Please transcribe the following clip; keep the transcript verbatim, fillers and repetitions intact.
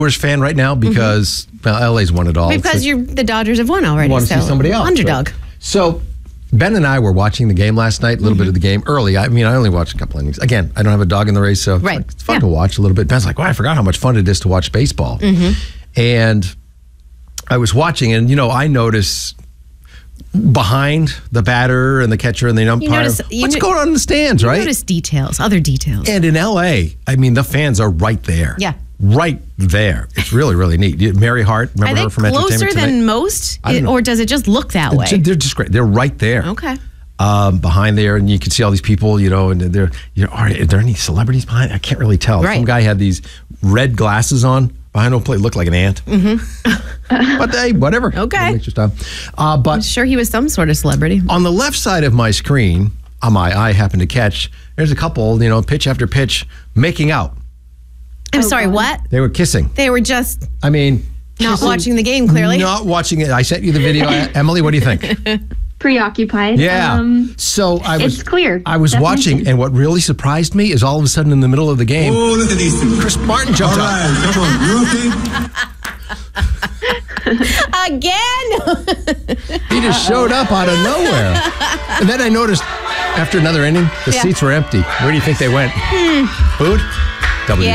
Brewers fan right now because mm-hmm. well, L A's won it all. Because you're, the Dodgers have won already. Want to so see somebody else. Underdog. Right? So Ben and I were watching the game last night, a little mm-hmm. bit of the game early. I mean, I only watched a couple innings. Again, I don't have a dog in the race, so right. it's, like, it's fun yeah. to watch a little bit. Ben's like, wow, I forgot how much fun it is to watch baseball. Mm-hmm. And I was watching, and, you know, I notice behind the batter and the catcher and the umpire, you notice, you what's no- going on in the stands, you right? Notice details, other details. And in L A, I mean, the fans are right there. Yeah. Right there. It's really, really neat. Mary Hart, remember are her from they Entertainment closer Tonight? than most, It, or does it just look that way? They're just great. They're right there. Okay. Um, behind there, and you can see all these people, you know, and they're, you know, are, are there any celebrities behind? I can't really tell. Right. Some guy had these red glasses on behind home plate, looked like an ant. Mm-hmm. But hey, whatever. Okay. Makes your time. Uh, but I'm sure he was some sort of celebrity. on the left side of my screen, uh, my eye happened to catch, there's a couple, you know, pitch after pitch, making out. I'm Oh, sorry, God. what? They were kissing. They were just I mean, not kissing, watching the game, clearly. Not watching it. I sent you the video. Emily, what do you think? Preoccupied. Yeah. Um, so I was. it's clear. I was Definition. watching, and what really surprised me is all of a sudden in the middle of the game, Oh, look at these two. Chris Martin jumped All up. right, come on, you okay? Again? He just showed up out of nowhere. And then I noticed after another inning, the Yeah. seats were empty. Where do you think they went? Food? W.